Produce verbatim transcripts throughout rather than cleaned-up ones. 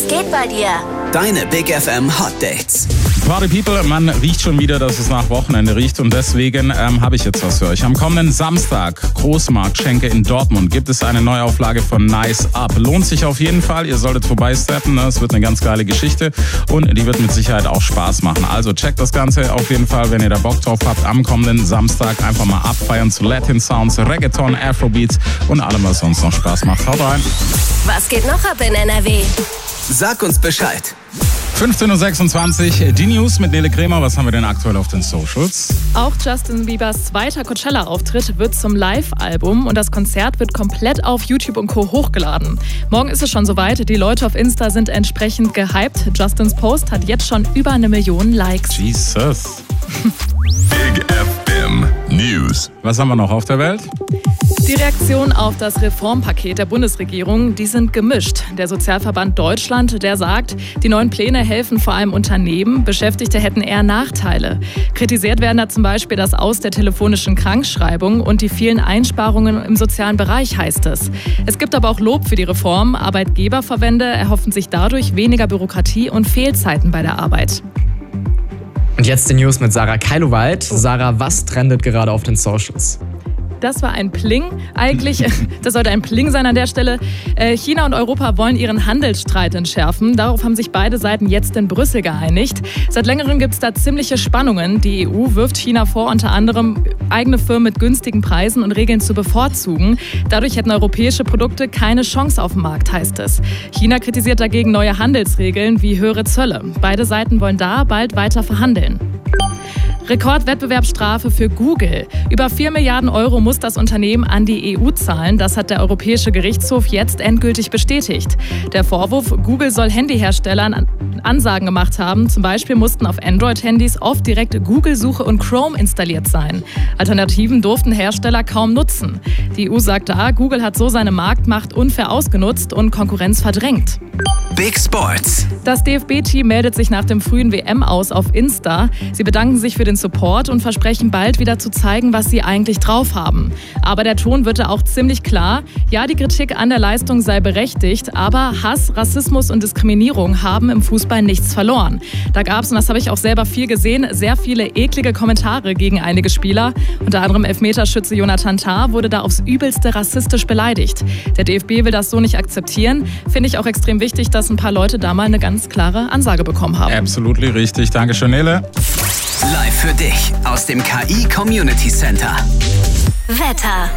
geht bei dir? Deine Big F M Hot Dates. Party People, man riecht schon wieder, dass es nach Wochenende riecht und deswegen ähm, habe ich jetzt was für euch. Am kommenden Samstag, Großmarktschenke in Dortmund, gibt es eine Neuauflage von Nice Up. Lohnt sich auf jeden Fall, ihr solltet vorbeisteppen, ne? Es wird eine ganz geile Geschichte und die wird mit Sicherheit auch Spaß machen. Also checkt das Ganze auf jeden Fall, wenn ihr da Bock drauf habt, am kommenden Samstag einfach mal abfeiern zu Latin Sounds, Reggaeton, Afrobeats und allem, was sonst noch Spaß macht. Haut rein! Was geht noch ab in N R W? Sag uns Bescheid. fünfzehn Uhr sechsundzwanzig, die News mit Nele Kremer. Was haben wir denn aktuell auf den Socials? Auch Justin Biebers zweiter Coachella-Auftritt wird zum Live-Album und das Konzert wird komplett auf YouTube und Co. hochgeladen. Morgen ist es schon soweit. Die Leute auf Insta sind entsprechend gehypt. Justins Post hat jetzt schon über eine Million Likes. Jesus. Big F M News. Was haben wir noch auf der Welt? Die Reaktionen auf das Reformpaket der Bundesregierung, die sind gemischt. Der Sozialverband Deutschland, der sagt, die neuen Pläne helfen vor allem Unternehmen, Beschäftigte hätten eher Nachteile. Kritisiert werden da zum Beispiel das Aus der telefonischen Krankschreibung und die vielen Einsparungen im sozialen Bereich, heißt es. Es gibt aber auch Lob für die Reform. Arbeitgeberverbände erhoffen sich dadurch weniger Bürokratie und Fehlzeiten bei der Arbeit. Und jetzt die News mit Sarah Keilowald. Sarah, was trendet gerade auf den Socials? Das war ein Pling. Eigentlich, das sollte ein Pling sein an der Stelle. China und Europa wollen ihren Handelsstreit entschärfen. Darauf haben sich beide Seiten jetzt in Brüssel geeinigt. Seit längerem gibt es da ziemliche Spannungen. Die E U wirft China vor, unter anderem eigene Firmen mit günstigen Preisen und Regeln zu bevorzugen. Dadurch hätten europäische Produkte keine Chance auf dem Markt, heißt es. China kritisiert dagegen neue Handelsregeln wie höhere Zölle. Beide Seiten wollen da bald weiter verhandeln. Rekordwettbewerbsstrafe für Google. Über vier Milliarden Euro muss das Unternehmen an die E U zahlen. Das hat der Europäische Gerichtshof jetzt endgültig bestätigt. Der Vorwurf, Google soll Handyherstellern Ansagen gemacht haben. Zum Beispiel mussten auf Android-Handys oft direkt Google-Suche und Chrome installiert sein. Alternativen durften Hersteller kaum nutzen. Die E U sagt da, Google hat so seine Marktmacht unfair ausgenutzt und Konkurrenz verdrängt. Big Sports. Das D F B-Team meldet sich nach dem frühen W M-Aus auf Insta. Sie bedanken sich für den Support und versprechen bald wieder zu zeigen, was sie eigentlich drauf haben. Aber der Ton wird da auch ziemlich klar. Ja, die Kritik an der Leistung sei berechtigt, aber Hass, Rassismus und Diskriminierung haben im Fußball nichts verloren. Da gab es, und das habe ich auch selber viel gesehen, sehr viele eklige Kommentare gegen einige Spieler. Unter anderem Elfmeterschütze Jonathan Tah wurde da aufs Übelste rassistisch beleidigt. Der D F B will das so nicht akzeptieren. Finde ich auch extrem wichtig, dass ein paar Leute da mal eine ganz klare Ansage bekommen haben. Absolut richtig. Dankeschön, Nele. Live für dich aus dem K I Community Center. Wetter.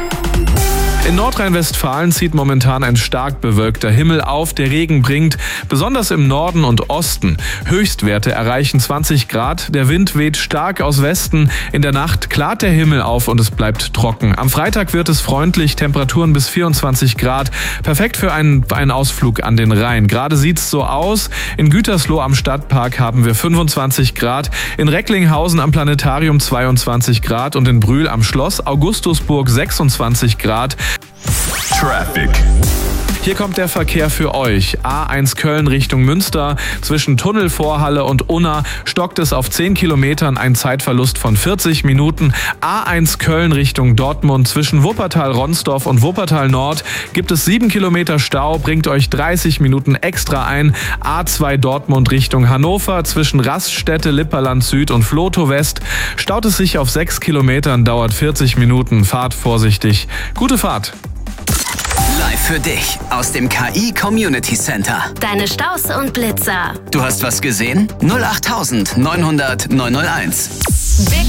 In Nordrhein-Westfalen zieht momentan ein stark bewölkter Himmel auf. Der Regen bringt besonders im Norden und Osten Höchstwerte erreichen zwanzig Grad. Der Wind weht stark aus Westen. In der Nacht klart der Himmel auf und es bleibt trocken. Am Freitag wird es freundlich, Temperaturen bis vierundzwanzig Grad. Perfekt für einen, einen Ausflug an den Rhein. Gerade sieht's so aus. In Gütersloh am Stadtpark haben wir fünfundzwanzig Grad. In Recklinghausen am Planetarium zweiundzwanzig Grad und in Brühl am Schloss Augustusburg sechsundzwanzig Grad. Traffic. Hier kommt der Verkehr für euch. A eins Köln Richtung Münster. Zwischen Tunnelvorhalle und Unna stockt es auf zehn Kilometern, ein Zeitverlust von vierzig Minuten. A eins Köln Richtung Dortmund. Zwischen Wuppertal-Ronsdorf und Wuppertal-Nord gibt es sieben Kilometer Stau, bringt euch dreißig Minuten extra ein. A zwei Dortmund Richtung Hannover. Zwischen Raststätte, Lipperland Süd und Flotow West staut es sich auf sechs Kilometern, dauert vierzig Minuten. Fahrt vorsichtig. Gute Fahrt. Live für dich aus dem K I Community Center. Deine Staus und Blitzer. Du hast was gesehen? null acht neunhundert neunhunderteins. Big